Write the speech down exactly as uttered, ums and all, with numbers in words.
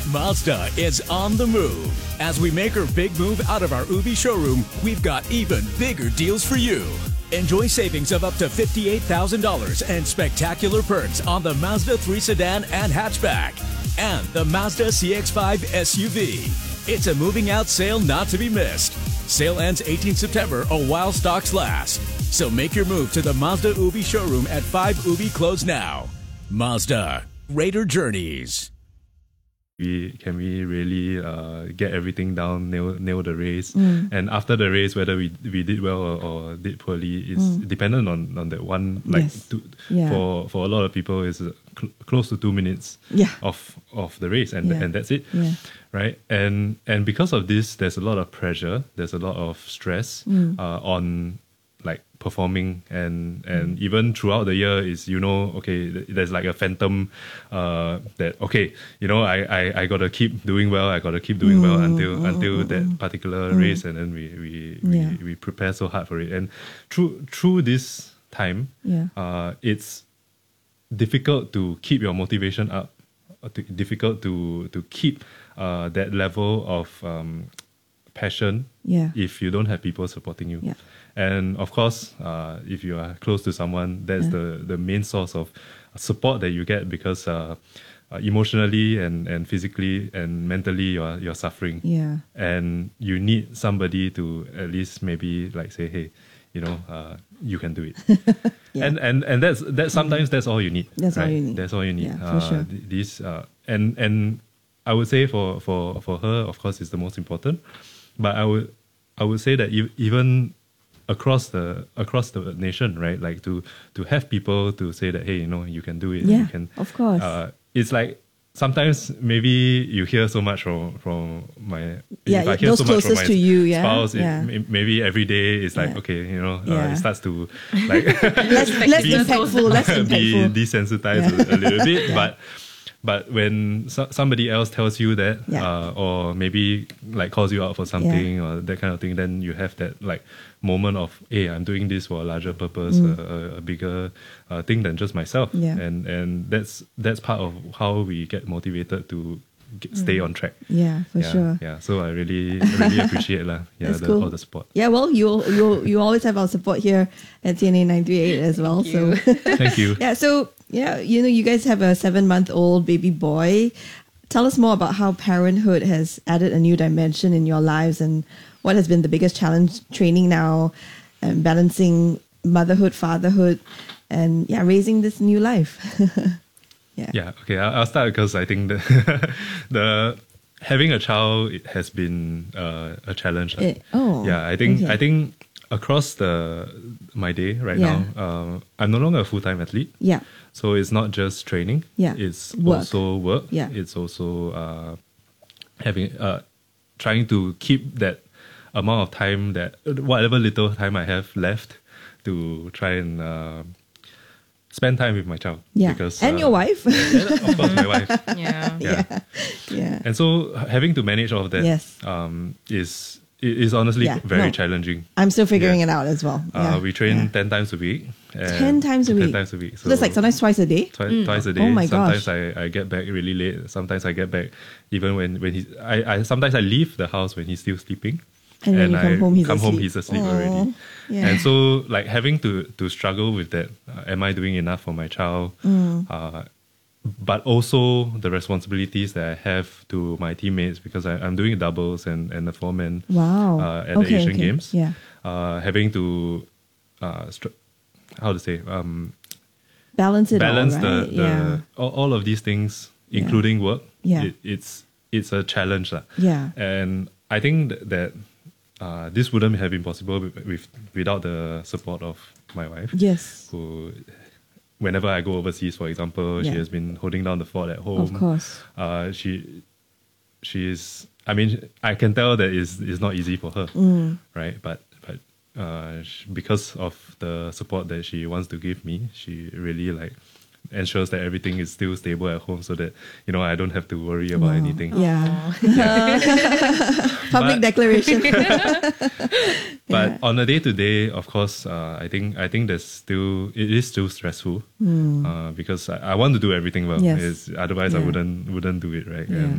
Mazda is on the move. As we make our big move out of our Ubi showroom, we've got even bigger deals for you. Enjoy savings of up to fifty-eight thousand dollars and spectacular perks on the Mazda three sedan and hatchback and the Mazda C X five S U V. It's a moving out sale not to be missed. Sale ends eighteenth September or while stocks last. So make your move to the Mazda Ubi showroom at five Ubi Close now. Mazda, Raider Journeys. We, can we really uh, get everything down, nail, nail the race? Mm. And after the race, whether we we did well or, or did poorly is mm. dependent on, on that one. Like Yes. two, Yeah. for for a lot of people, is cl- close to two minutes Yeah. of of the race, and Yeah. and that's it, Yeah. right? And and because of this, there's a lot of pressure. There's a lot of stress Mm. uh, on like performing, and and even throughout the year is, you know, okay, th- there's like a phantom uh that okay, you know, I I, I gotta keep doing well, I gotta keep doing well Mm, until mm, until mm, that mm. particular Mm. race, and then we we, we Yeah. we prepare so hard for it. And through through this time, Yeah. uh it's difficult to keep your motivation up, uh, to, difficult to to keep uh that level of um passion Yeah. if you don't have people supporting you. Yeah. And of course, uh, if you are close to someone, that's Yeah. the, the main source of support that you get, because uh, uh, emotionally and, and physically and mentally you're you're suffering. Yeah. And you need somebody to at least maybe like say, hey, you know, uh, you can do it. Yeah. And and and that's that sometimes that's all you need. That's all right? you need. That's all you need. Yeah, for uh, sure. th- These uh, and and I would say for, for, for her, of course, it's the most important. But I would I would say that e- even across the across the nation, right? Like to to have people to say that, hey, you know, you can do it. Yeah, You can, of course. Uh, it's like sometimes maybe you hear so much from from my Yeah, if I hear those so much from closest my to you, yeah, spouse, it, yeah. may- maybe every day it's like Yeah. okay, you know, uh, Yeah. it starts to like less less be- impactful, less be impactful. desensitized Yeah. a, a little bit, Yeah. but but when so, somebody else tells you that, Yeah. uh, or maybe like calls you out for something or that kind of thing, then you have that like moment of, hey, I'm doing this for a larger purpose, Mm. a, a, a bigger uh, thing than just myself, Yeah. and and that's that's part of how we get motivated to get, stay on track. Yeah, for yeah, sure. Yeah, so I really really appreciate lah. Yeah, That's the, cool. all the support. Yeah, well, you you you always have our support here at T N A nine three eight as well. So Thank you. yeah, so yeah, you know, you guys have a seven month old baby boy. Tell us more about how parenthood has added a new dimension in your lives, and what has been the biggest challenge training now, and balancing motherhood, fatherhood, and yeah, raising this new life. yeah. Yeah, okay. I'll, I'll start because I think the the having a child, it has been uh, a challenge. lah. Eh, oh, yeah. I think okay. I think across the my day right Yeah. now, uh, I'm no longer a full time athlete. Yeah. So it's not just training. Yeah. It's Work. also work. Yeah. It's also uh, having uh, trying to keep that amount of time, that whatever little time I have left, to try and uh, spend time with my child. Yeah. Because, and uh, your wife. and of course, my wife. Yeah. Yeah. yeah. Yeah. And so having to manage all of that Yes. um, is is honestly Yeah, very no. challenging. I'm still figuring Yeah. it out as well. Uh, Yeah. we train Yeah. ten times a week. and- ten times a week. Ten times a week. So that's like sometimes twice a day. Twi- Twice a day. Oh my sometimes gosh. I, I get back really late. Sometimes I get back even when, when he's I, I sometimes I leave the house when he's still sleeping. And when you I come home, he's come home asleep. he's asleep Aw, already. yeah. And so like having to to struggle with that. Uh, am I doing enough for my child? Mm. Uh, but also the responsibilities that I have to my teammates, because I, I'm doing doubles and, and the four men Wow. uh, at Okay, the Asian okay. Games. Yeah. Uh, having to uh, str- how to say um, Balance it balance all, the, right? the yeah. all, all of these things, Yeah. including work. Yeah. It, it's it's a challenge, lah. Yeah. And I think that, that uh, this wouldn't have been possible with, with without the support of my wife. Yes. Who, whenever I go overseas, for example, Yeah. she has been holding down the fort at home. Of course. Uh, she she is. I mean, I can tell that it's, it's not easy for her, Mm. right? But but uh, sh because of the support that she wants to give me, she really like ensures that everything is still stable at home, so that you know I don't have to worry about Wow. anything. Yeah. Public But- declaration. But Yeah. on a day to day, of course, uh, I think I think there's still it is still stressful uh, because I, I want to do everything well. Yes. It's, otherwise, I Yeah. wouldn't wouldn't do it right. Yeah. And